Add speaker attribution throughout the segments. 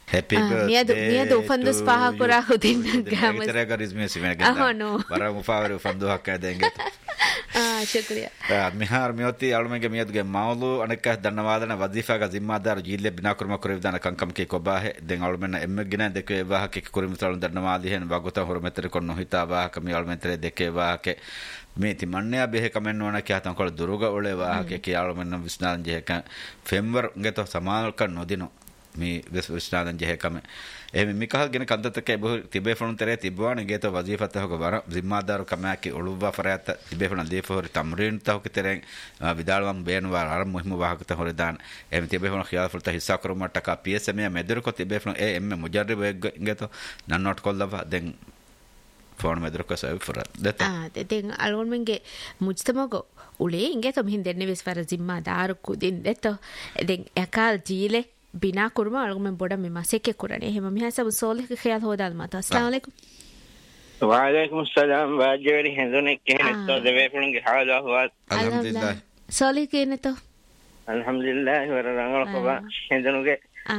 Speaker 1: Happy birthday.
Speaker 2: Miyadu ufandu spaha kura hudinna gamas.
Speaker 1: Itara garisme simena.
Speaker 2: No.
Speaker 1: Bara mufawaru ufandu hakka denget.
Speaker 2: Shukriya.
Speaker 1: Mihar miyoti alumenge miyaduge maulu anekka dannawalana wazifaga zimmadaru jille bina kurma kurivdana kankam ke kobahe den alumena emmegina deke wahake kurimtalun dannawali hen waguta hormetere konno hita wahaka mi alumentere deke wahake මේති මන්නේ බෙහෙ කමෙන් වන කියතන් කොළ දුරුග ඔලේ වාහකේ කියාලු මෙන්න විස්නාදන් ජෙහක ෆෙම්බර් ගෙත සමාල්ක නොදිනු මේ විස්නාදන් ජෙහකම එහෙම මිකහල් ගෙන කන්දතක බොහ තිබේ ෆොන් තරේ තිබවාන ගෙත වජීෆත හොක වර zimmadaru kamaki uluwa farayat tibe fona defo tamrin taw kiteren vidalwan beenwa ar muhim wahakata horidan em tibe fona khiyal fulta hissa kurumata ka psm medur ko tibe fona em mujarrib geto nan not kollava den phone ಮೇದ್ರಕ ಸೈ ಫರ ದತ
Speaker 2: then ಅಲ್ಗೊನ್ ಮೆಂಗೆ ಮುಜ್ತಮಗೋ ಉಳೆ ಇಂಗೆ ತೊ ಮಿಹಿನ್ ದೆನ್ನೆ ವೆಸ್ ಫರ ಜಿಮ್ಮಾ ದಾರು ಕುದಿನ್ ದೆತ then ಯಕಾಲ್ ಜೀಲೆ Bina kurma ಅಲ್ಗೊನ್ ಮೆಂ ಬೋಡ ಮೆ ಮಸೆಕೆ ಕುರನೆ ಹೆಮ Miha ಸಬ ಸೋಲೆ K khayal ಹೋದಾಲ್ ಮಾತ ಅಸ್ಸಲಾಮು ಅಲೈಕುಂ
Speaker 3: ವಾಲೈಕುಂ ಸಲಾಂ ವಾಜರಿ ಹೆಂದನೆ ಕೆನೆ ತೊ ದೆವೆ ಫುಂಗೆ ಹಾಲಾ ಹುವಾ
Speaker 1: ಅಲ್ಹಮ್ದುಲಿಲ್ಲಾಹ್
Speaker 2: ಸೋಲೆ ಕೆನೆ ತೊ
Speaker 3: ಅಲ್ಹಮ್ದುಲಿಲ್ಲಾಹ್ ವರ ರಂಗಲ ಕೋಬಾ ಹೆಂದನುಗೆ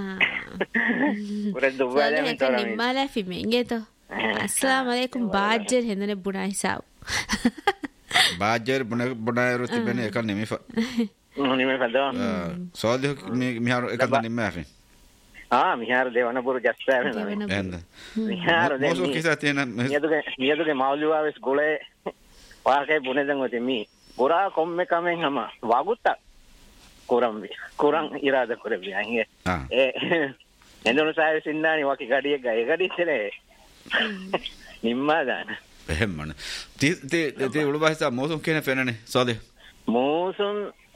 Speaker 3: ಪುರ ದುವಾಲೆ ಮೆ ತೋರಾ
Speaker 2: ನಿಮ್ಮಲ ಫಿಮೆ ಇಂಗೆ ತೊ अस्सलाम वालेकुम बाजर हेंदने बुना हिसाब
Speaker 1: बाजर बुनायरो तिबने एक निमिफ
Speaker 3: फदो
Speaker 1: सोदे मिहार एक निमे
Speaker 3: मिहार देवनपुर जस्ता
Speaker 1: ಎಂದ
Speaker 3: मिहार दे
Speaker 1: ಮೋಸು ಕಿಸತೇನ
Speaker 3: මියදුගේ මවුලිවාවේ ස්කෝලේ පාකේ බුනෙදන් ඔතේ මි ගොරා කොම්මේ කමෙන් හම වගුත්ත කුරම් ඉරාද කරේ අංගේ ඒ එඳුන සායේ සින්නානි වකි ගඩිය ගය ගඩිස්සනේ නිම්මාදාන
Speaker 1: එහෙමන තී උළුබයිසා මෝසුම් කියන ෆෙනනේ සෝදේ
Speaker 3: මෝසුම්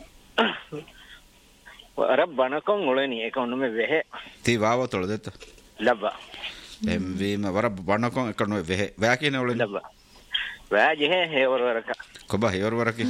Speaker 3: අර බණකොන් උලෙනි ඒක ඔන්නුමේ වෙහෙ
Speaker 1: තී වාවතොල දෙත
Speaker 3: ලබ්බා
Speaker 1: එම්වීම වර බණකොන් එක නොවේ වෙහෙ වා කියන උලෙනි
Speaker 3: ලබ්බා වා ජෙහෙ හේවර වරක
Speaker 1: කොබා හේවර වරකි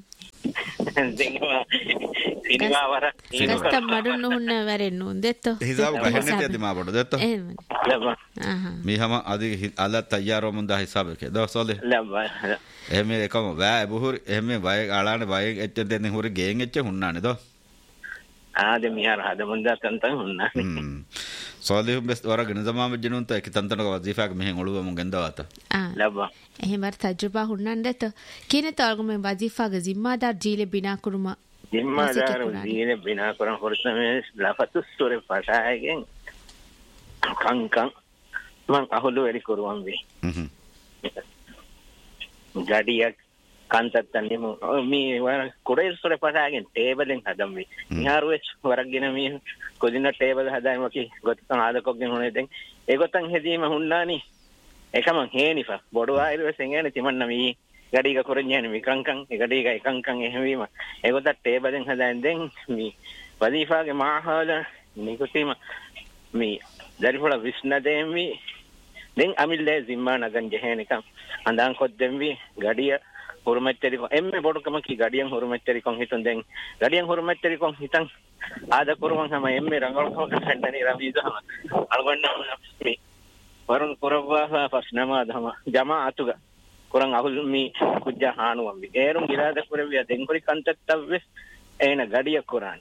Speaker 3: සිනිමා වර
Speaker 2: කස්තම් මඩුන් නොහුන්න වරෙන්නු දෙතෝ
Speaker 1: හිසාබ ගහන්නේ තියදි මා බඩ දෙතෝ
Speaker 2: එහෙම
Speaker 3: ලබ්බා
Speaker 1: මීහම අදි අල තයාරෝ මුන්දා හිසාබ කේ දවසෝලේ
Speaker 3: ලබ්බා
Speaker 1: එහෙම එකම වා බුහුරි එහෙම වය ආලාන වය එච්ච දෙන්නේ හුරි ගේන් එච්ච හුන්නානේ දෝ
Speaker 3: ආද මිහාර හද මුන්දා තන්තන් හුන්නා
Speaker 1: සෝලේ බෙස් වර ගන ජමාම ජනුන්ත එක තන්තන වजीෆාක මෙහෙන් ඔළුව මුන් ගෙන්දවාත
Speaker 3: ලබ්බා
Speaker 2: එහෙම වර තජ්රුබා හුන්නන් දෙතෝ කිනේ තල්ගම වजीෆාක zimmadaar ජීලේ බිනා කුරුම
Speaker 3: zimmadaar ජීලේ බිනා කුරන් හොරසමේ ලෆතු සූරේ ෆාෂායෙන් කංකං මං අහලු වෙරි කරුවන් වේ ගඩියක් කන්තත්තන්නේ මේ වර කුරේ සූරේ ෆාෂායෙන් ටේබලෙන් හදම් වේ නිහාරුවේ වරක්ගෙන මේ කොදින ටේබල් හදායිම කි ගොතන් ආදකොක්ගෙන හොනේ දැන් ඒගොතන් හෙදීම හුන්නානි එකම හේනිෆා බොඩු ආයිරුවේ සෙන්ගෑනේ තිමන්න මේ ගඩියක කුරන්නේ මේ කංකං ඒ ගඩියක එකංකං එහෙවීම ඒගොත ටේබලෙන් හදායින් දැන් මේ වදීෆාගේ මාහල නිකුතිම මේ දරිපොළ විශ්නදෙන් වී දැන් අමිල්ලේ zimmා නගන් ජහේනිකම් අඳාන් කොද්දෙන් වී ගඩිය හොරුමැච්චරි එම්මේ බොඩකම කි ගඩියන් හොරුමැච්චරි කොන් හිතුන් දැන් ගඩියන් හොරුමැච්චරි කොන් හිතන් ආද කරුවන් හැම එම්මේ රංගලකම කන්ටනි රවීදම අල්ගොන්න මේ වරුන් කරවා ප්‍රශ්නම දම ජමා අතුග කුරන් අහුල් මි කුජ්ජා හානුවම් වි ඒරුම් ගිරාද කුරවිය දෙන් කුරි කන්තත්තවස් එන ගඩිය කුරාන්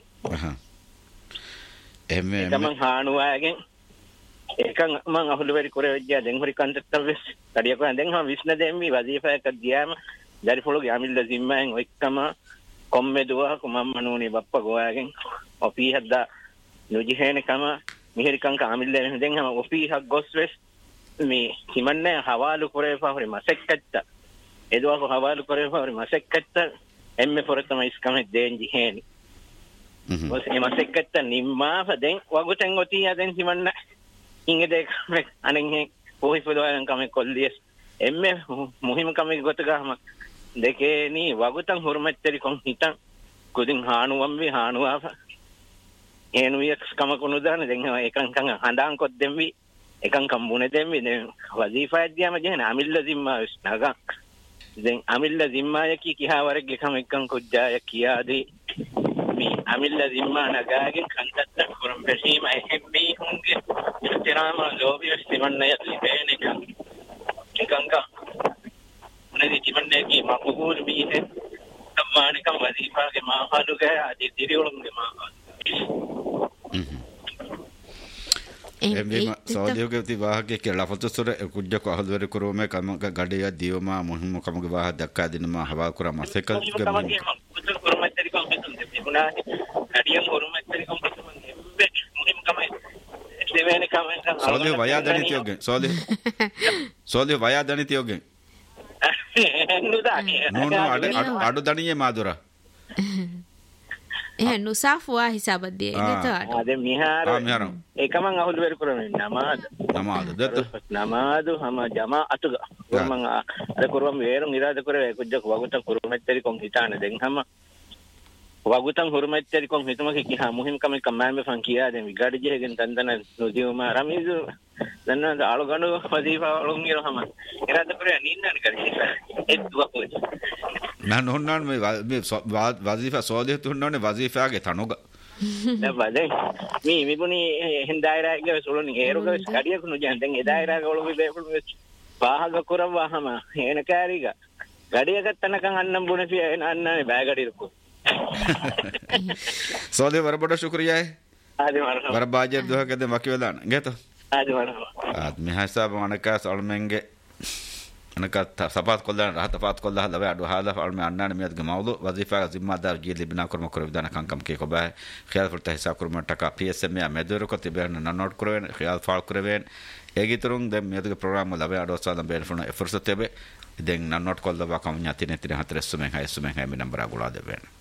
Speaker 1: එම්මේ
Speaker 3: තමන් හානුවාගෙන් එකන් මං අහුල් වෙරි කුරවිය දෙන් කුරි කන්තත්තවස් ගඩිය කුරාන් දැන් හම විශ්න දෙම්මි වදීෆා එක ගියාම දරිපොළගේ අමිල්ල zimmයෙන් ඔක්කම කොම්මේ දුවා කුමම්මනෝනි බප්පා ගෝයාගෙන් ඔපී හද්දා නුජිහේනකම මිහිරිකං කාමිල්ල දැන් හම ඔපී හක් ගොස්වෙස් මේ හිමන්නේ හවාලු කරේපා හරි මසෙක්කත්ත එදවක හවාලු කරේපා හරි මසෙක්කත්ත එම්මේ පොරතම ඉස්කම දෙන්ජි හේනි ඔස් එ මසෙක්කත්ත නිම්මාව දැන් වගුතෙන් ඔතිය දැන් හිමන්න ඉංගෙ දෙක අනෙන් පොහි පොදවයන් කම කොල්ලියස් එම්මේ මුහිම කම ගොතගහම දෙකේනි වගුතන් හොරුමැච්චරි කොන් හිතන් කුදින් හානුවම් වි හානුවාව එනුයක් කම කොනුදාන දැන් එකං කං හඳාන් කොත් දෙම්වි එකං කම්බුනේ දෙම්වි දැන් වදීෆා යද්දියම ජෙන අමිල්ල zimmා විශ්නග දැන් අමිල්ල zimmා යකි කිහා වරක් එකම එකං කුජ්ජාය කියාදී මේ අමිල්ල zimmා නගාගේ කන්තත්ත කුරම් බැසීම එහෙම්මි හුන්ගේ ඉස්තරාම ලෝබියස් තිමන්නේ ලිබේන එකං උනේ තිමන්නේ කි මකුල් මීහෙ සම්මානිකම් වදීෆාගේ මාහලුගේ අදී දිරියොලුගේ මාහලු
Speaker 1: එම්බීම සෞදියෝගේ ති වාහකේ කියලා ෆොතොසොර කුජ්ජ කො අහල්වර කුරුමේ කම ගඩිය දියෝමා මොහුම කමගේ වාහ දක්කා දිනමා හවා කුරා මසෙක
Speaker 3: කමගේ පුතර කුරුමැතරි කොම්පිටුන් දෙපුණා ගඩියන් කුරුමැතරි කොම්පිටුන් මුහිම කමයි දෙවෙනි කමෙන්
Speaker 1: සෞදිය වයා දනිතියෝගේ සෞදිය වයා දනිතියෝගේ නෝ අඩු දනියේ මාදුරා
Speaker 2: නුසාෆුවා හිසාබද්දිය
Speaker 3: අද මිහාර ඒකමන් අහුල් වෙර කරන්නේ නමාද
Speaker 1: දත
Speaker 3: නමාදු හම ජමා අතුග මං අර කරවම් වේරුන් ඉරාද කරේ කුජ්ජක වගුතන් කුරුමැත්තරි කොන් හිතාන දෙන් හම වගුතන් කුරුමැත්තරි කොන් හිතම කිහා මුහිම් කම කම්මෑම ෆන් කියා දෙන් විගාඩි ජෙහෙගෙන් තන්දන නුදියුම රමිසු දන්න ආලු ගණු පදීපා වලුන් ඉර හම ඉරාද කරේ නින්නන කරේ ඒ දුවකෝ
Speaker 1: නන් හොන්නන් මේ වසීෆා සෝදිය තුන්නනේ වසීෆාගේ තනුග
Speaker 3: දැන් මේ මිබුනි හින්දායරාගේ සොලුනි හේරුගේ ගඩියක නුජන් දැන් එදායරාගේ ඔලුගේ බේකුළු පාහක කරවහම එන කාරිග ගඩියක තනකන් අන්නම් බුනේ පිය අන්නනේ බෑගඩිරකෝ
Speaker 1: සෝදිය වරබඩ ශුක්‍රියායි
Speaker 3: ආදි වරහ
Speaker 1: වරබාජර් දුහකද මකිවදාන ගේත
Speaker 3: ආදි වරහ
Speaker 1: ආත්මි හසබ අනකාස් අල්මෙන්ගේ අනකත් සපාත් කොල්ලන් රහත පාත් කොල්ලා හදව අඩු හාලා ෆල්මේ අන්නාන මියත්ගේ මවුදු වසීෆා ذمہدار ජීලි බිනා කරම කර විදාන කංකම් කේ කොබා ඛයාල් ෆර්ත හිසාබ කරම ටකා PSM යා මෙදොර කො තිබෙන නනෝට් කරවෙන ඛයාල් ෆාල් කරවෙන ඒගිතරුන් දැන් මියත්ගේ ප්‍රෝග්‍රෑම් වල ලබේ අඩු සාදම් බේන ෆුන ෆර්සතෙබේ දැන් නනෝට් කොල්ලා කම් ඥාති නෙතින හතරස්සුමෙන් හයස්සුමෙන් හැම නම්බර අගුලා දෙවෙන